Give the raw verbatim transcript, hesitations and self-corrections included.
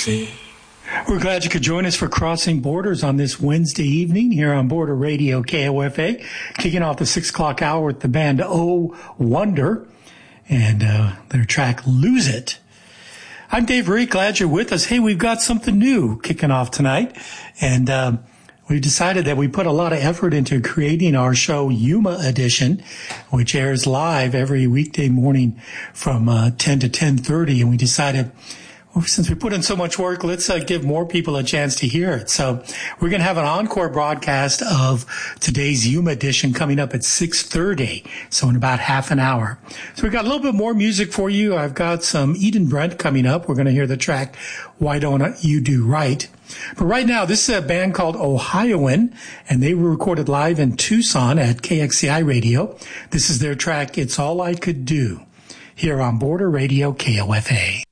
see. We're glad you could join us for Crossing Borders on this Wednesday evening here on Border Radio K O F A, kicking off the six o'clock hour with the band Oh Wonder and uh, their track Lose It. I'm Dave Reed, glad you're with us. Hey, we've got something new kicking off tonight, and um, we decided that we put a lot of effort into creating our show Yuma Edition, which airs live every weekday morning from uh, ten to ten thirty, and we decided, well, since we put in so much work, let's uh, give more people a chance to hear it. So we're going to have an encore broadcast of today's Yuma Edition coming up at six thirty, so in about half an hour. So we've got a little bit more music for you. I've got some Eden Brent coming up. We're going to hear the track Why Don't You Do Right. But right now, this is a band called Ohioan, and they were recorded live in Tucson at K X C I Radio. This is their track, It's All I Could Do, here on Border Radio K O F A.